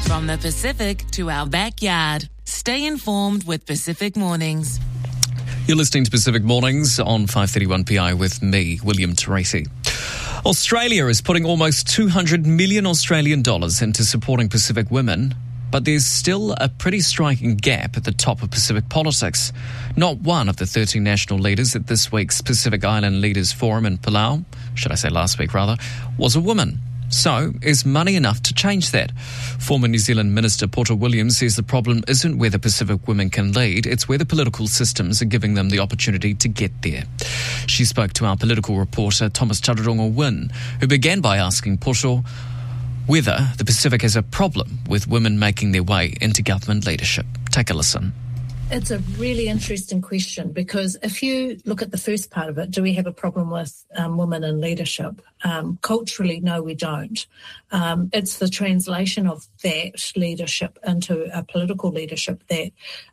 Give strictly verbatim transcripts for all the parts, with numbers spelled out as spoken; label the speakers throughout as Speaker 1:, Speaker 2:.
Speaker 1: From the Pacific to our backyard. Stay informed with Pacific Mornings.
Speaker 2: You're listening to Pacific Mornings on five thirty-one P I with me, William Tracy. Australia is putting almost two hundred million Australian dollars into supporting Pacific women, but there's still a pretty striking gap at the top of Pacific politics. Not one of the thirteen national leaders at this week's Pacific Island Leaders Forum in Palau, should I say last week rather, was a woman. So, is money enough to change that? Former New Zealand Minister Porter Williams says the problem isn't whether Pacific women can lead, it's whether political systems are giving them the opportunity to get there. She spoke to our political reporter Thomas Tararongo Wynn, who began by asking Porter whether the Pacific has a problem with women making their way into government leadership. Take a listen.
Speaker 3: It's a really interesting question, because if you look at the first part of it, do we have a problem with um, women in leadership? Um, culturally, no, we don't. Um, it's the translation of that leadership into a political leadership that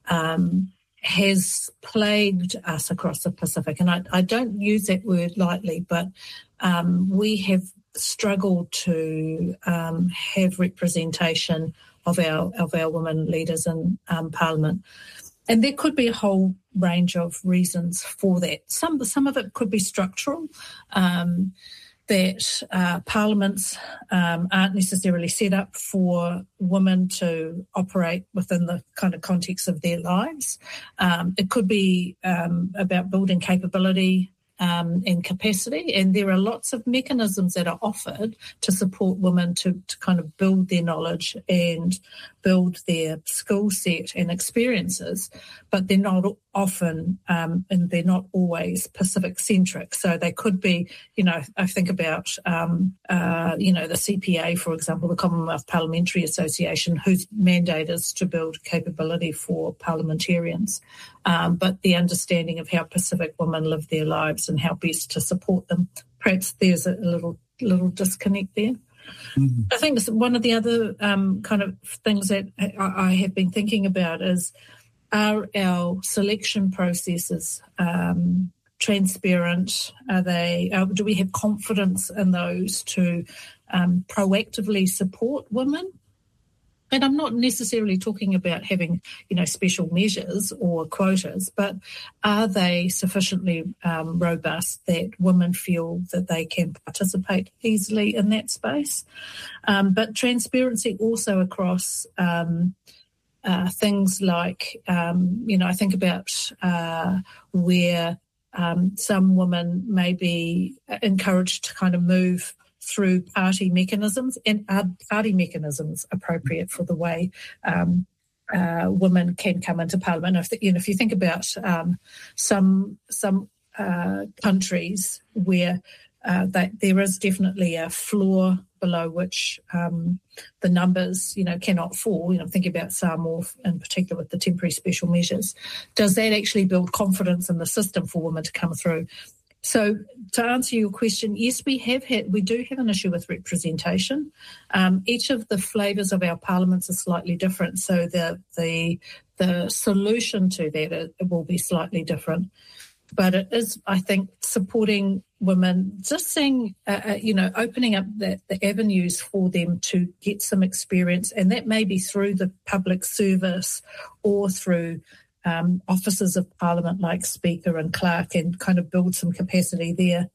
Speaker 3: um, has plagued us across the Pacific. And I, I don't use that word lightly, but um, we have struggled to um, have representation of our of our women leaders in um, Parliament. And there could be a whole range of reasons for that. Some some of it could be structural, um, that uh, parliaments um, aren't necessarily set up for women to operate within the kind of context of their lives. Um, it could be um, about building capability um, and capacity, and there are lots of mechanisms that are offered to support women to, to kind of build their knowledge and build their skill set and experiences, but they're not often um, and they're not always Pacific-centric. So they could be, you know, I think about, um, uh, you know, the C P A, for example, the Commonwealth Parliamentary Association, whose mandate is to build capability for parliamentarians, um, but the understanding of how Pacific women live their lives and how best to support them. Perhaps there's a little little disconnect there. Mm-hmm. I think one of the other um, kind of things that I have been thinking about is, are our selection processes um, transparent? Are they? Uh, do we have confidence in those to um, proactively support women? And I'm not necessarily talking about having, you know, special measures or quotas, but are they sufficiently um, robust that women feel that they can participate easily in that space? Um, but transparency also across um, uh, things like, um, you know, I think about uh, where um, some women may be encouraged to kind of move through party mechanisms, and are party mechanisms appropriate for the way um, uh, women can come into Parliament? If the, you know, if you think about um, some some uh, countries where uh, that there is definitely a floor below which um, the numbers, you know, cannot fall. You know, think about Samoa in particular with the temporary special measures. Does that actually build confidence in the system for women to come through? So to answer your question, yes, we have had, we do have an issue with representation. Um, each of the flavours of our parliaments is slightly different, so the the the solution to that it, it will be slightly different. But it is, I think, supporting women, just saying, uh, uh, you know, opening up the, the avenues for them to get some experience, and that may be through the public service or through Um, offices of Parliament like Speaker and Clerk, and kind of build some capacity there.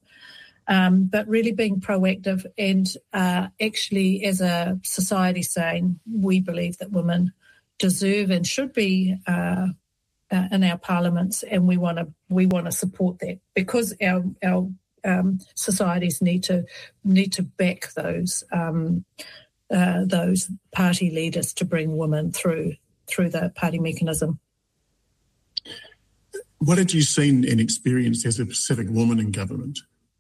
Speaker 3: Um, but really being proactive and uh, actually as a society saying we believe that women deserve and should be uh, uh, in our parliaments, and we want to we want to support that, because our our um, societies need to need to back those um, uh, those party leaders to bring women through through the party mechanism.
Speaker 4: What had you seen and experienced as a Pacific woman in government?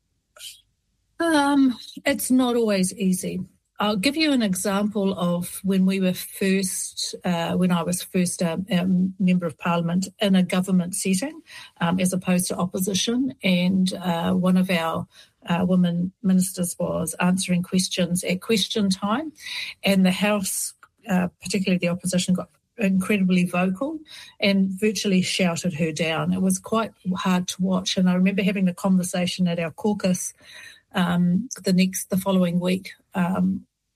Speaker 3: Um, it's not always easy. I'll give you an example of when we were first, uh, when I was first a um, um, member of Parliament in a government setting, um, as opposed to opposition. And uh, one of our uh, women ministers was answering questions at question time, and the House, uh, particularly the opposition, got incredibly vocal and virtually shouted her down. It was quite hard to watch. And I remember having a conversation at our caucus um, the next, the following week, um,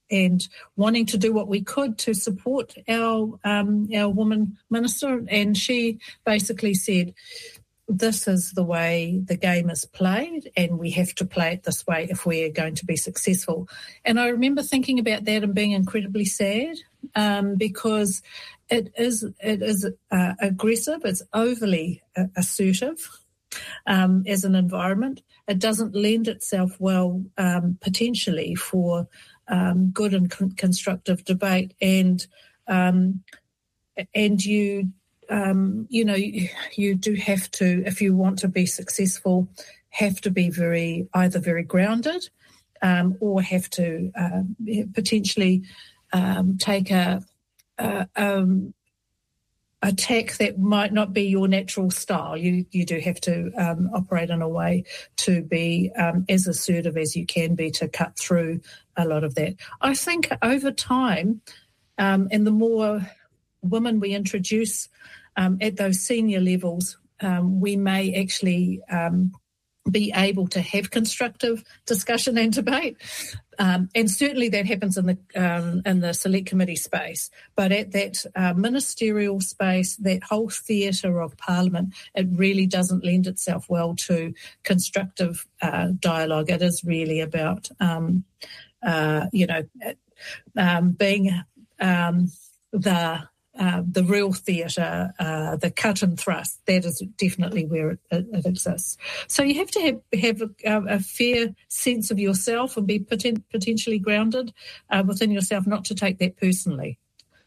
Speaker 3: and wanting to do what we could to support our um, our woman minister. And she basically said, this is the way the game is played, and we have to play it this way if we are going to be successful. And I remember thinking about that and being incredibly sad um, because it is it is uh, aggressive, it's overly uh, assertive um, as an environment. It doesn't lend itself well um, potentially for um, good and con- constructive debate, and um, and you. Um, you know, you, you do have to, if you want to be successful, have to be very, either very grounded um, or have to uh, potentially um, take a, a um, a tack that might not be your natural style. You you do have to um, operate in a way to be um, as assertive as you can be to cut through a lot of that. I think over time, um, and the more women we introduce um, at those senior levels, um, we may actually um, be able to have constructive discussion and debate. Um, and certainly that happens in the um, in the select committee space. But at that uh, ministerial space, that whole theatre of Parliament, it really doesn't lend itself well to constructive uh, dialogue. It is really about, um, uh, you know, um, being um, the... Uh, the real theatre, uh, the cut and thrust, that is definitely where it, it, it exists. So you have to have, have a, a fair sense of yourself and be poten- potentially grounded uh, within yourself, not to take that personally.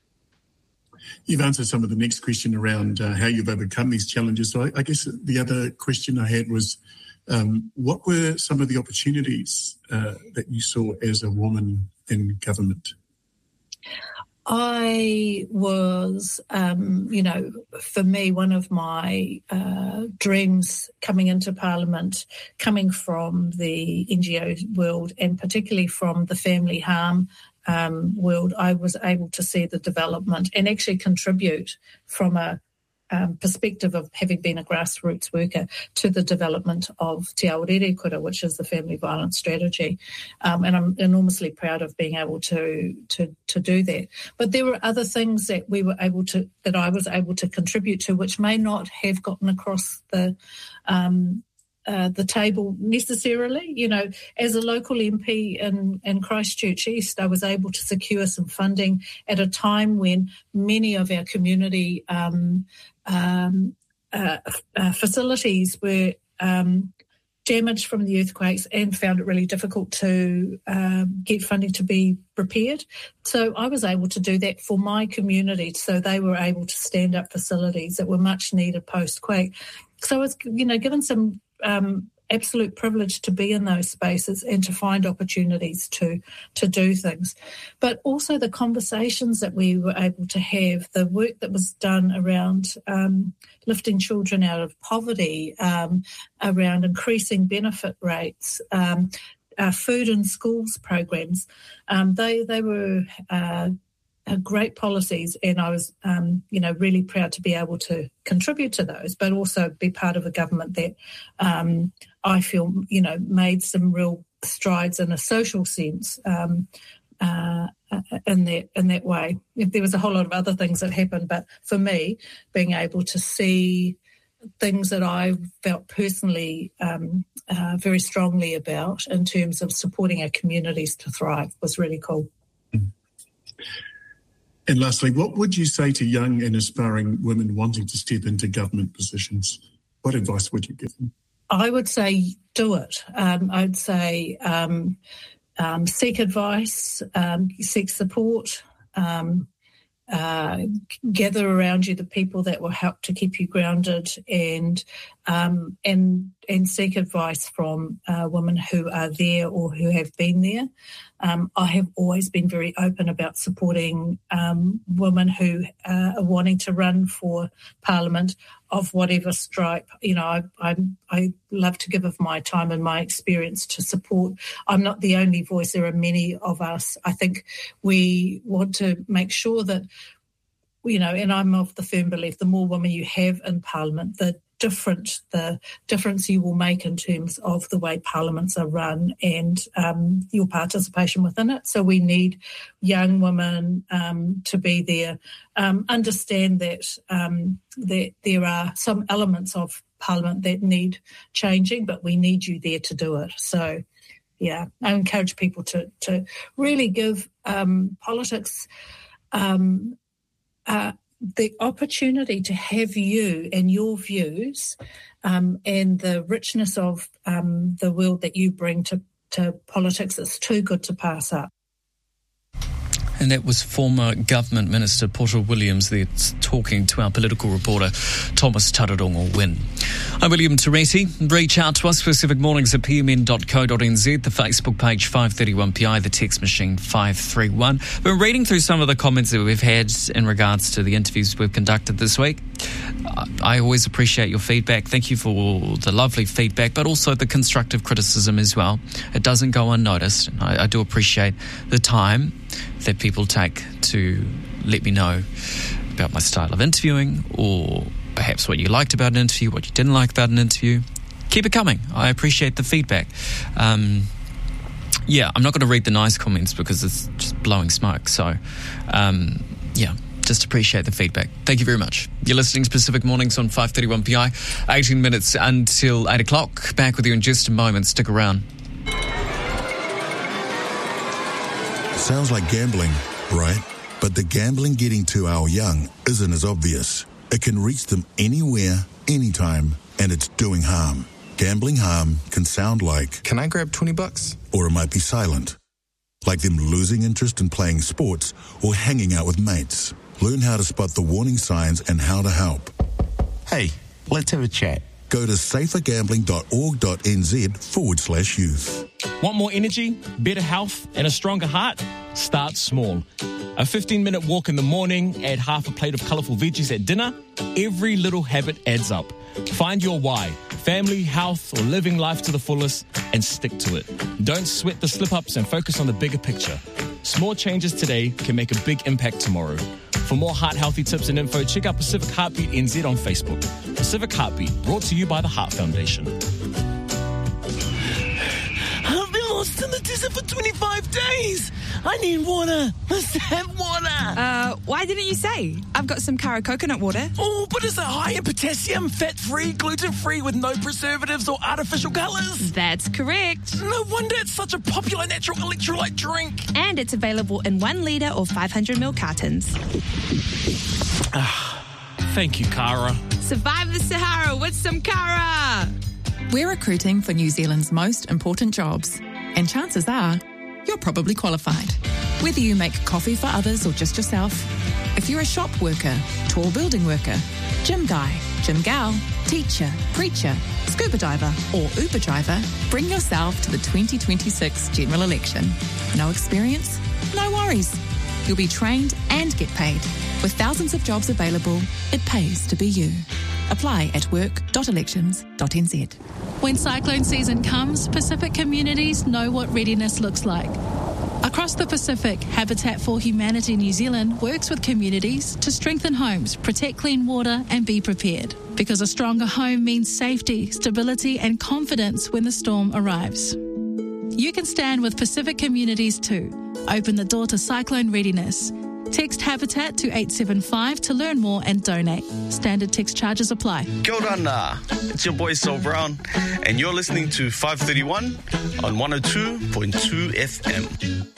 Speaker 4: You've answered some of the next question around uh, how you've overcome these challenges. So I, I guess the other question I had was, um, what were some of the opportunities uh, that you saw as a woman in government?
Speaker 3: I was, um, you know, for me, one of my uh, dreams coming into Parliament, coming from the N G O world and particularly from the family harm um, world, I was able to see the development and actually contribute from a Um, perspective of having been a grassroots worker to the development of Te Ao Rerekura, which is the family violence strategy. Um, and I'm enormously proud of being able to, to to do that. But there were other things that we were able to, that I was able to contribute to, which may not have gotten across the um, uh, the table necessarily. You know, as a local M P in, in Christchurch East, I was able to secure some funding at a time when many of our community um, Um, uh, uh, facilities were um, damaged from the earthquakes and found it really difficult to um, get funding to be repaired. So I was able to do that for my community, so they were able to stand up facilities that were much needed post-quake. So I was, you know, given some um, absolute privilege to be in those spaces and to find opportunities to to do things. But also the conversations that we were able to have, the work that was done around um, lifting children out of poverty, um, around increasing benefit rates, um, uh, food in schools programs, um, they, they were uh, Uh, great policies, and I was, um, you know, really proud to be able to contribute to those, but also be part of a government that um, I feel, you know, made some real strides in a social sense um, uh, in that in that way. There was a whole lot of other things that happened, but for me, being able to see things that I felt personally um, uh, very strongly about in terms of supporting our communities to thrive was really cool.
Speaker 4: Mm. And lastly, what would you say to young and aspiring women wanting to step into government positions? What advice would you give them?
Speaker 3: I would say do it. Um, I'd say um, um, seek advice, um, seek support, um, uh, gather around you the people that will help to keep you grounded, and um, and and seek advice from uh, women who are there or who have been there. Um, I have always been very open about supporting um, women who uh, are wanting to run for Parliament of whatever stripe. You know, I, I I love to give of my time and my experience to support. I'm not the only voice. There are many of us. I think we want to make sure that, you know, and I'm of the firm belief, the more women you have in Parliament, the different the difference you will make in terms of the way parliaments are run and um, your participation within it. So we need young women um, to be there, um, understand that, um, that there are some elements of Parliament that need changing, but we need you there to do it. So, yeah, I encourage people to to really give um, politics um, uh, the opportunity to have you and your views um, and the richness of um, the world that you bring to, to politics. It's too good to pass up.
Speaker 2: And that was former Government Minister Portia Williams there talking to our political reporter Thomas Tararongo Wynn. I'm William Teresi. Reach out to us, Pacific Mornings at p m n dot co dot n z, the Facebook page five thirty-one P I, the text machine five three one. We're reading through some of the comments that we've had in regards to the interviews we've conducted this week. I always appreciate your feedback. Thank you for the lovely feedback, but also the constructive criticism as well. It doesn't go unnoticed. I, I do appreciate the time that people take to let me know about my style of interviewing, or perhaps what you liked about an interview, what you didn't like about an interview. Keep it coming. I appreciate the feedback. Um, yeah, I'm not going to read the nice comments because it's just blowing smoke. So, um, yeah, just appreciate the feedback. Thank you very much. You're listening to Pacific Mornings on five thirty-one P I. eighteen minutes until eight o'clock. Back with you in just a moment. Stick around.
Speaker 5: Sounds like gambling, right? But the gambling getting to our young isn't as obvious. It can reach them anywhere, anytime, and it's doing harm. Gambling harm can sound like,
Speaker 6: "Can I grab twenty bucks?
Speaker 5: Or it might be silent. Like them losing interest in playing sports or hanging out with mates. Learn how to spot the warning signs and how to help.
Speaker 6: Hey, let's have a chat.
Speaker 5: Go to safergambling.org.nz forward slash youth.
Speaker 7: Want more energy, better health, and a stronger heart? Start small. A fifteen-minute walk in the morning, add half a plate of colourful veggies at dinner. Every little habit adds up. Find your why, family, health, or living life to the fullest, and stick to it. Don't sweat the slip-ups and focus on the bigger picture. Small changes today can make a big impact tomorrow. For more heart-healthy tips and info, check out Pacific Heartbeat N Z on Facebook. Pacific Heartbeat, brought to you by the Heart Foundation.
Speaker 8: I've been lost in the desert for twenty-five days. I need water. Let's have water.
Speaker 9: Uh, why didn't you say? I've got some Kara coconut water.
Speaker 8: Oh, but is it high in potassium, fat-free, gluten-free, with no preservatives or artificial colours?
Speaker 9: That's correct.
Speaker 8: No wonder it's such a popular natural electrolyte drink.
Speaker 9: And it's available in one litre or five hundred milliliter cartons.
Speaker 7: Ah, thank you, Kara.
Speaker 9: Survive the Sahara with some Kara.
Speaker 10: We're recruiting for New Zealand's most important jobs, and chances are you're probably qualified. Whether you make coffee for others or just yourself, if you're a shop worker, tall building worker, gym guy, gym gal, teacher, preacher, scuba diver or Uber driver, bring yourself to the twenty twenty-six general election. No experience? No worries. You'll be trained and get paid. With thousands of jobs available, it pays to be you. Apply at work dot elections dot n z.
Speaker 11: When cyclone season comes, Pacific communities know what readiness looks like. Across the Pacific, Habitat for Humanity New Zealand works with communities to strengthen homes, protect clean water and be prepared. Because a stronger home means safety, stability and confidence when the storm arrives. You can stand with Pacific communities too. Open the door to cyclone readiness. Text Habitat to eight seven five to learn more and donate. Standard text charges apply.
Speaker 12: Kia ora na. It's your boy Sol Brown, and you're listening to five thirty-one on one oh two point two F M.